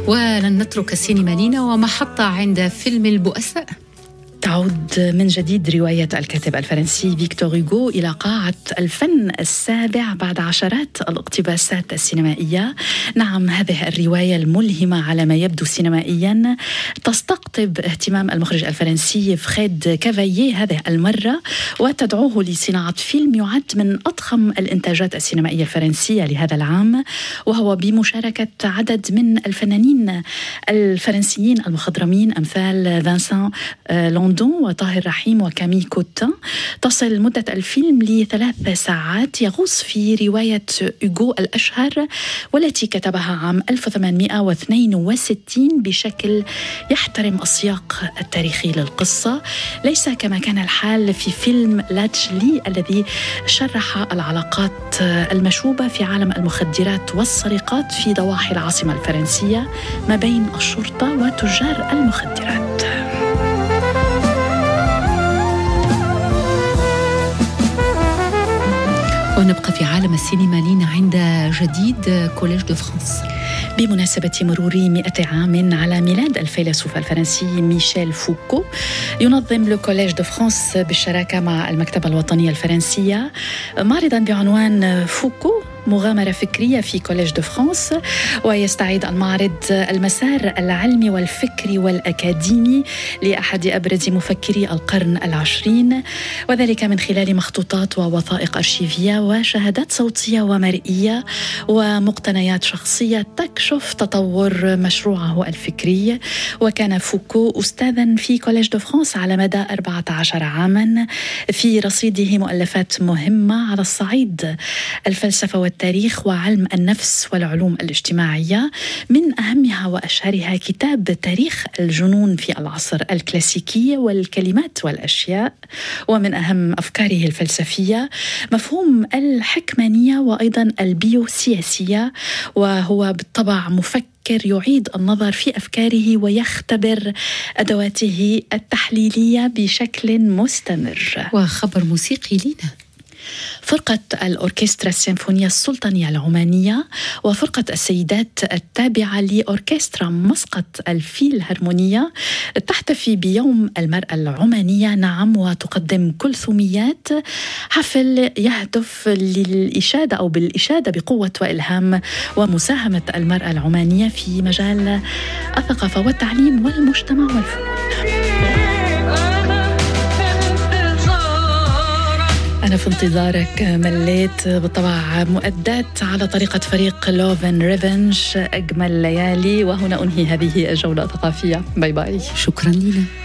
ولن نترك السينما لينا ومحطة عند فيلم البؤساء. تعود من جديد رواية الكاتب الفرنسي فيكتور هوغو إلى قاعة الفن السابع بعد عشرات الاقتباسات السينمائية. نعم، هذه الرواية الملهمة على ما يبدو سينمائيا تستقطب اهتمام المخرج الفرنسي فريد كافاييه هذه المرة، وتدعوه لصناعة فيلم يعد من أضخم الإنتاجات السينمائية الفرنسية لهذا العام، وهو بمشاركة عدد من الفنانين الفرنسيين المخضرمين أمثال فانسان لوندون وطاهر رحيم وكامي كوتان. تصل مدة الفيلم ل3 ساعات، يغوص في رواية هوغو الأشهر والتي كتبها عام 1862 بشكل يحترم السياق التاريخي للقصة، ليس كما كان الحال في فيلم لاتشلي الذي شرح العلاقات المشوبة في عالم المخدرات والسرقات في ضواحي العاصمة الفرنسية ما بين الشرطة وتجار المخدرات. ونبقى في عالم السينما لينا عند جديد كوليج دو فرانس. بمناسبة مرور 100 عام على ميلاد الفيلسوف الفرنسي ميشيل فوكو، ينظم لو كوليج دو فرانس بالشراكة مع المكتبة الوطنية الفرنسية معرضا بعنوان فوكو مغامرة فكرية في كوليج دو فرانس، ويستعيد المعرض المسار العلمي والفكري والأكاديمي لأحد أبرز مفكري القرن العشرين، وذلك من خلال مخطوطات ووثائق أرشيفية وشهادات صوتية ومرئية ومقتنيات شخصية تكشف تطور مشروعه الفكري. وكان فوكو أستاذا في كوليج دو فرانس على مدى 14 عاما، في رصيده مؤلفات مهمة على الصعيد الفلسفة والتاريخ وعلم النفس والعلوم الاجتماعية، من أهمها وأشهرها كتاب تاريخ الجنون في العصر الكلاسيكي والكلمات والأشياء. ومن أهم أفكاره الفلسفية مفهوم الحكمانية وأيضا البيوسياسية، وهو بالطبع مفكر يعيد النظر في أفكاره ويختبر أدواته التحليلية بشكل مستمر. وخبر موسيقي لنا: فرقة الأوركسترا السيمفونية السلطانية العمانية وفرقة السيدات التابعة لأوركسترا مسقط الفيلهارمونية تحتفي بيوم المرأة العمانية، نعم، وتقدم كلثوميات، حفل يهدف للإشادة أو بالإشادة بقوة وإلهام ومساهمة المرأة العمانية في مجال الثقافة والتعليم والمجتمع والفنون. أنا في انتظارك، مليت بالطبع مؤدات على طريقة فريق لوف اند ريفنج، أجمل ليالي. وهنا أنهي هذه الجولة الثقافية. باي باي. شكرا لنا.